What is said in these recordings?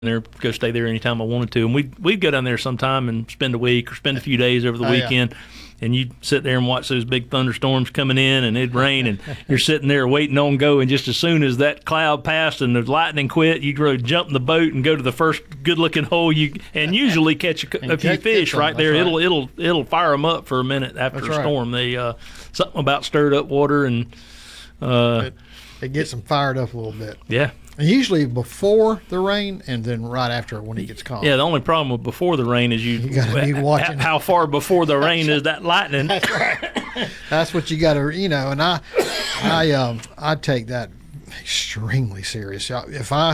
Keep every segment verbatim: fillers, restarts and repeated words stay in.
there, go stay there anytime I wanted to. And we'd, we'd go down there sometime and spend a week or spend a few days over the oh, weekend. Yeah. And you'd sit there and watch those big thunderstorms coming in, and it'd rain, and you're sitting there waiting on go. And just as soon as that cloud passed and the lightning quit, you'd go jump in the boat and go to the first good-looking hole you, and usually catch a, a few catch, fish catch right there. right. It'll it'll it'll fire them up for a minute after That's a right. storm. They uh, something about stirred up water and uh, It, it gets them fired up a little bit. yeah. And usually before the rain and then right after when it gets calm. Yeah, the only problem with before the rain is you, You gotta be watching. how far before the rain is that lightning. That's right. That's what you got to, you know. And I, I, um, I take that extremely serious. If I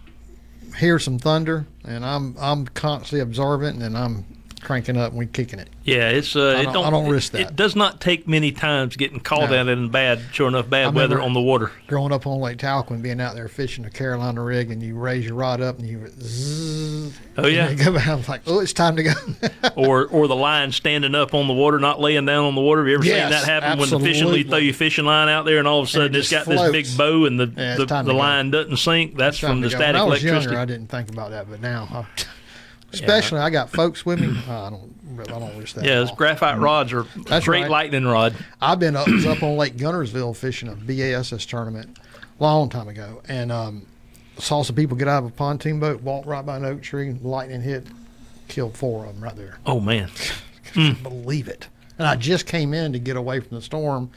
hear some thunder and I'm, I'm constantly observant and I'm cranking up and we kicking it. Yeah, it's uh, I it don't- don't, I don't risk it, that. It does not take many times getting called No. out in bad, sure enough, bad I weather remember on the water. Growing up on Lake Talcott, being out there fishing a Carolina rig, and you raise your rod up and you zzz, Oh, yeah. and you go back. I'm like, oh, it's time to go. or or the line standing up on the water, not laying down on the water. Have you ever Yes, seen that happen when the fishing absolutely. lead throw your fishing line out there and all of a sudden it it's got just this floats. big bow and the Yeah, it's the, time the to go. line doesn't sink? That's Time from to the go. static when I was electricity. younger, I didn't think about that, but now, I, especially I got folks with me. uh, I don't, I don't risk that. Yeah, at those all. graphite rods are That's great right. lightning rod. I've been up, was up on Lake Gunnersville fishing a B A S S tournament a long time ago, and um, saw some people get out of a pontoon boat, walk right by an oak tree, lightning hit, killed four of them right there. Oh man, Couldn't believe it. And I just came in to get away from the storm.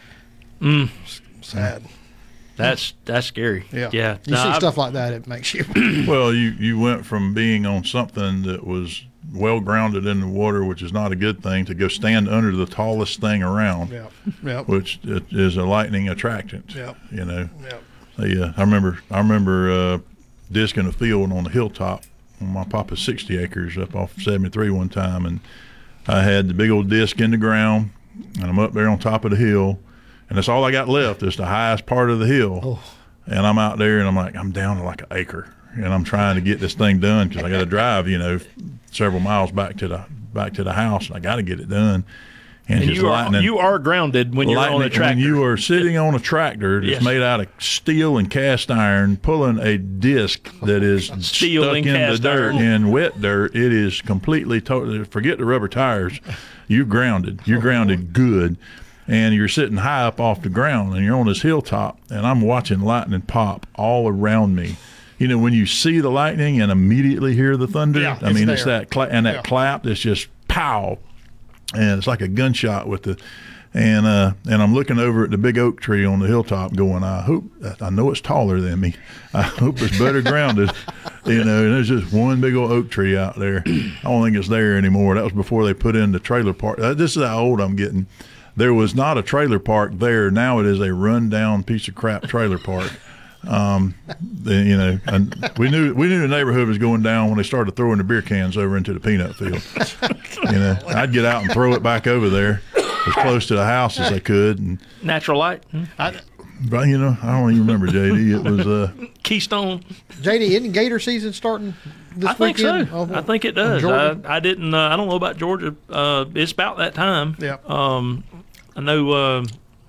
mm, Sad. that's that's scary. Yeah. yeah. You No, see I've- stuff like that, it makes you. Well, you, you went from being on something that was well grounded in the water, which is not a good thing, to go stand under the tallest thing around, yeah. Yeah. which it is a lightning attractant. Yeah. You know, Yeah. they, uh, I remember I remember uh, disking a field on the hilltop on my papa's sixty acres up off seventy-three one time, and I had the big old disc in the ground, and I'm up there on top of the hill, and that's all I got left is the highest part of the hill. Oh. And I'm out there, and I'm like, I'm down to like an acre, and I'm trying to get this thing done because I got to drive, you know, several miles back to the back to the house, and I got to get it done. And, And just you are lightning, you are grounded when you're on a lightning- tractor. when you are sitting on a tractor that's Yes. made out of steel and cast iron, pulling a disc that is Steel stuck and in the cast dirt, iron. in wet dirt, it is completely totally. Forget the rubber tires, you're grounded. You're grounded good. And you're sitting high up off the ground, and you're on this hilltop, and I'm watching lightning pop all around me. You know, when you see the lightning and immediately hear the thunder, Yeah, I it's mean, it's there. that cla- and that Yeah. clap that's just pow, and it's like a gunshot with the, and uh, and I'm looking over at the big oak tree on the hilltop, going, I hope, I know it's taller than me. I hope it's better grounded. You know, and there's just one big old oak tree out there. I don't think it's there anymore. That was before they put in the trailer park. Uh, This is how old I'm getting. There was not a trailer park there. Now it is a rundown piece of crap trailer park. Um, the, you know, and we knew we knew the neighborhood was going down when they started throwing the beer cans over into the peanut field. You know, I'd get out and throw it back over there as close to the house as I could. And Natural light, hmm? I, but you know, I don't even remember, J D. It was uh, Keystone. J D, isn't Gator season starting this I think weekend? so. Oh, I think it in does. I, Georgia? I didn't. Uh, I don't know about Georgia. Uh, it's about that time. Yeah. Um, I know. Uh,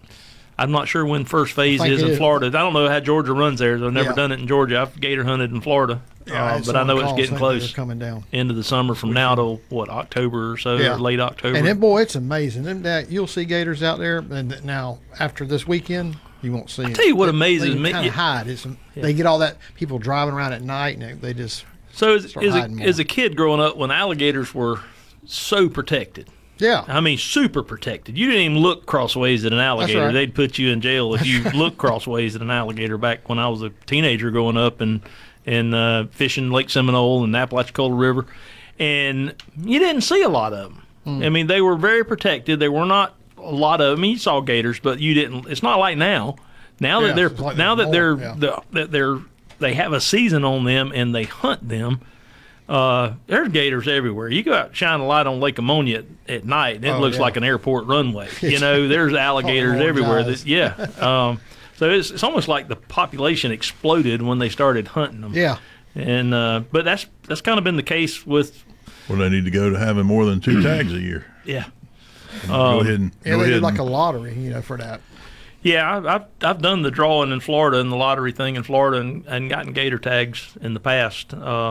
I'm not sure when first phase think is it in is. Florida. I don't know how Georgia runs theirs. I've never Yeah. done it in Georgia. I've gator hunted in Florida, Yeah, uh, had but I know someone it's call getting saying close. they're coming down. End of the summer from now till what, October or so, Yeah. or late October. And then, boy, it's amazing. Them that you'll see gators out there, and th- now after this weekend, you won't see them. tell you what amazes me- Kind yeah. of hide. It's, They get all that people driving around at night, and they, they just so as, start as, a, hiding more. as a kid growing up, when alligators were so protected, yeah. I mean, super protected. You didn't even look crossways at an alligator. right. They'd put you in jail if you looked crossways at an alligator. Back when I was a teenager growing up and and uh, fishing Lake Seminole and Apalachicola River, and you didn't see a lot of them. Hmm. I mean, they were very protected. They were not a lot of. I mean, you saw gators, but you didn't. It's not like now. Now Yeah, that they're it's like now that more, they're yeah. the, that they're they have a season on them and they hunt them. Uh, there's gators everywhere. You go out and shine a light on Lake Ammonia at, at night, and it Oh, looks yeah. like an airport runway. You know, there's alligators orange everywhere. eyes. That, yeah. Um, so it's, it's almost like the population exploded when they started hunting them. Yeah. And uh, but that's that's kind of been the case with well, they need to go to having more than two tags a year. yeah. go ahead and Yeah, go they ahead did like and- a lottery, you know, for that. Yeah, I've, I've I've done the drawing in Florida and the lottery thing in Florida and, and gotten gator tags in the past. Uh,